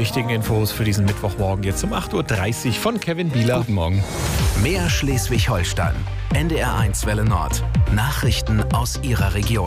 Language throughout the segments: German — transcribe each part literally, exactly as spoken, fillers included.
wichtigen Infos für diesen Mittwochmorgen jetzt um acht Uhr dreißig von Kevin Bieler. Guten Morgen. Mehr Schleswig-Holstein. N D R eins Welle Nord. Nachrichten aus Ihrer Region.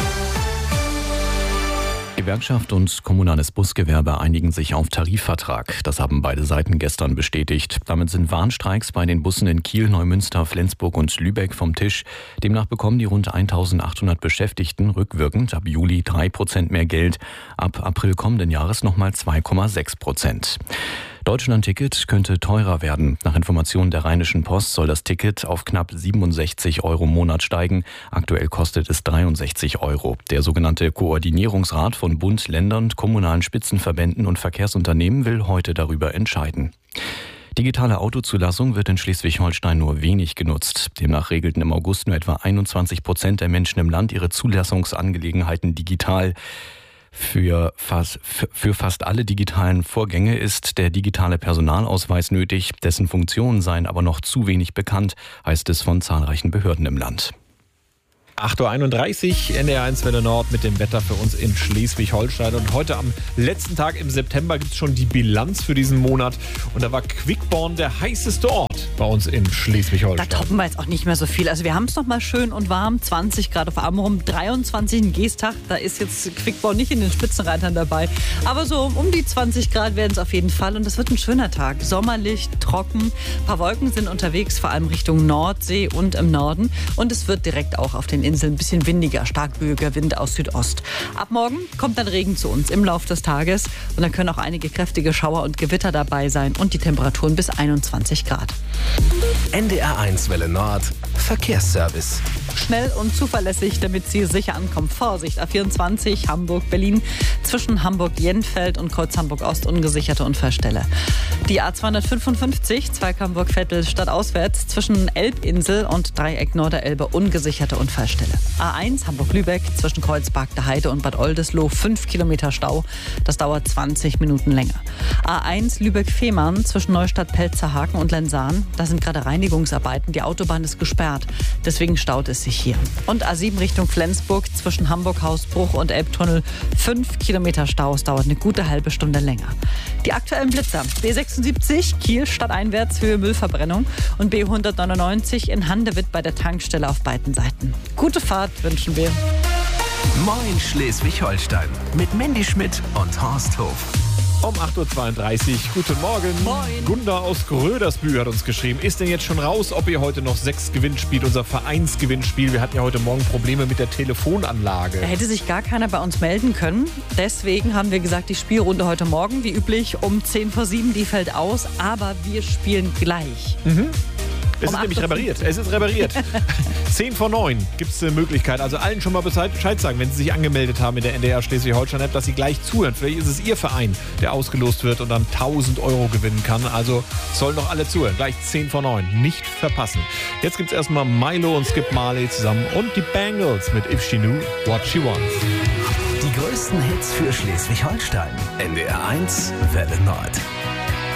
Gewerkschaft und kommunales Busgewerbe einigen sich auf Tarifvertrag. Das haben beide Seiten gestern bestätigt. Damit sind Warnstreiks bei den Bussen in Kiel, Neumünster, Flensburg und Lübeck vom Tisch. Demnach bekommen die rund eintausendachthundert Beschäftigten rückwirkend ab Juli drei Prozent mehr Geld. Ab April kommenden Jahres nochmal zwei Komma sechs Prozent. Deutschland-Ticket könnte teurer werden. Nach Informationen der Rheinischen Post soll das Ticket auf knapp siebenundsechzig Euro im Monat steigen. Aktuell kostet es dreiundsechzig Euro. Der sogenannte Koordinierungsrat von Bund, Ländern, kommunalen Spitzenverbänden und Verkehrsunternehmen will heute darüber entscheiden. Digitale Autozulassung wird in Schleswig-Holstein nur wenig genutzt. Demnach regelten im August nur etwa einundzwanzig Prozent der Menschen im Land ihre Zulassungsangelegenheiten digital. Für fast, für fast alle digitalen Vorgänge ist der digitale Personalausweis nötig. Dessen Funktionen seien aber noch zu wenig bekannt, heißt es von zahlreichen Behörden im Land. acht Uhr einunddreißig, N D R eins Welle Nord mit dem Wetter für uns in Schleswig-Holstein. Und heute am letzten Tag im September gibt es schon die Bilanz für diesen Monat. Und da war Quickborn der heißeste Ort bei uns in Schleswig-Holstein. Da toppen wir jetzt auch nicht mehr so viel. Also wir haben es noch mal schön und warm, zwanzig Grad auf Amrum, dreiundzwanzig in Geestach. Da ist jetzt Quickborn nicht in den Spitzenreitern dabei. Aber so um die zwanzig Grad werden es auf jeden Fall. Und es wird ein schöner Tag. Sommerlich, trocken. Ein paar Wolken sind unterwegs, vor allem Richtung Nordsee und im Norden. Und es wird direkt auch auf den Inseln ein bisschen windiger, starkböiger Wind aus Südost. Ab morgen kommt dann Regen zu uns im Laufe des Tages und dann können auch einige kräftige Schauer und Gewitter dabei sein und die Temperaturen bis einundzwanzig Grad. N D R eins Welle Nord. Verkehrsservice. Schnell und zuverlässig, damit Sie sicher ankommen. Vorsicht, A vierundzwanzig, Hamburg-Berlin, zwischen Hamburg-Jenfeld und Kreuz Hamburg-Ost ungesicherte Unfallstelle. Die A zweihundertfünfundfünfzig, Zweig Hamburg-Vettel, stadtauswärts, zwischen Elbinsel und Dreieck Norderelbe ungesicherte Unfallstelle. A eins, Hamburg-Lübeck, zwischen Kreuzberg der Heide und Bad Oldesloe, fünf Kilometer Stau. Das dauert zwanzig Minuten länger. A eins, Lübeck-Fehmarn, zwischen Neustadt-Pelzerhaken und Lensahn. Da sind gerade Reinigungsarbeiten. Die Autobahn ist gesperrt. Deswegen staut es sich hier. Und A sieben Richtung Flensburg, zwischen Hamburg-Hausbruch und Elbtunnel, fünf Kilometer Stau. Es dauert eine gute halbe Stunde länger. Die aktuellen Blitzer. B sechsundsiebzig, Kiel stadteinwärts, Höhe Müllverbrennung. Und B hundertneunundneunzig in Handewitt bei der Tankstelle auf beiden Seiten. Gute Fahrt wünschen wir. Moin Schleswig-Holstein. Mit Mandy Schmidt und Horst Hof. Um acht Uhr zweiunddreißig, guten Morgen. Moin. Gunda aus Grödersbühl hat uns geschrieben. Ist denn jetzt schon raus, ob ihr heute noch sechs Gewinn spielt, unser Vereinsgewinnspiel? Wir hatten ja heute Morgen Probleme mit der Telefonanlage. Da hätte sich gar keiner bei uns melden können. Deswegen haben wir gesagt, die Spielrunde heute Morgen, wie üblich, um zehn vor sieben, die fällt aus. Aber wir spielen gleich. Mhm. Es Um ist nämlich acht Uhr repariert. Es ist repariert. zehn vor neun gibt es eine Möglichkeit. Also allen schon mal Bescheid sagen, wenn sie sich angemeldet haben in der N D R Schleswig-Holstein-App, dass sie gleich zuhören. Vielleicht ist es ihr Verein, der ausgelost wird und dann tausend Euro gewinnen kann. Also sollen doch alle zuhören. Gleich zehn vor neun. Nicht verpassen. Jetzt gibt es erstmal Milo und Skip Marley zusammen und die Bangles mit If She Knew What She Wants. Die größten Hits für Schleswig-Holstein. N D R eins Welle Nord.